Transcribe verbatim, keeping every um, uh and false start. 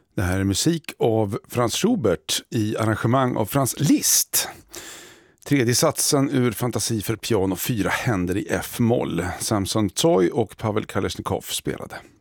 Det här är musik av Franz Schubert i arrangemang av Franz Liszt. Tredje satsen ur Fantasi för piano, fyra händer i F-moll. Samson Tsoi och Pavel Kalesnikov spelade.